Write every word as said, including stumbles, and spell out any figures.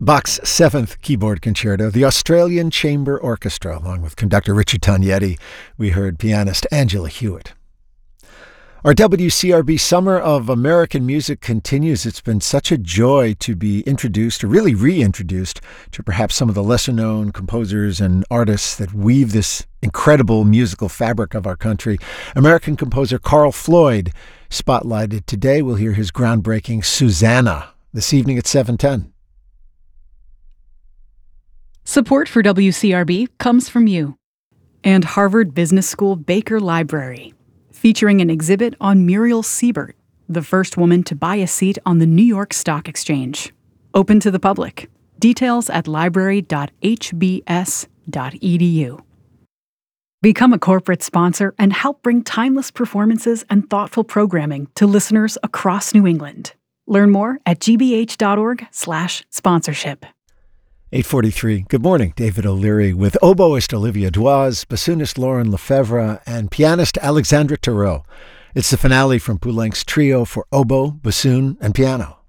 Bach's Seventh Keyboard Concerto, the Australian Chamber Orchestra, along with conductor Richard Tognetti. We heard pianist Angela Hewitt. Our W C R B Summer of American Music continues. It's been such a joy to be introduced, or really reintroduced, to perhaps some of the lesser-known composers and artists that weave this incredible musical fabric of our country. American composer Carl Floyd, spotlighted today. We'll hear his groundbreaking Susanna this evening at seven ten. Support for W C R B comes from you and Harvard Business School Baker Library, featuring an exhibit on Muriel Siebert, the first woman to buy a seat on the New York Stock Exchange. Open to the public. Details at library dot h b s dot e d u. Become a corporate sponsor and help bring timeless performances and thoughtful programming to listeners across New England. Learn more at g b h dot org slash sponsorship. eight forty-three. Good morning. David O'Leary with oboist Olivia Dwaz, bassoonist Lauren Lefebvre, and pianist Alexandra Tarot. It's the finale from Poulenc's trio for oboe, bassoon, and piano.